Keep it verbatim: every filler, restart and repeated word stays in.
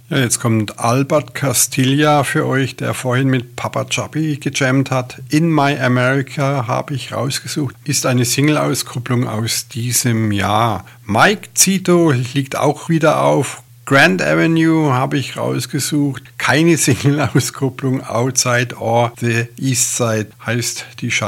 Ja, jetzt kommt Albert Castilla für euch, der vorhin mit Papa Chubby gejammt hat. In My America habe ich rausgesucht, ist eine Single-Auskopplung aus diesem Jahr. Mike Zito liegt auch wieder auf. Grand Avenue habe ich rausgesucht. Keine Single-Auskopplung, Outside or the East Side heißt die Scheibe.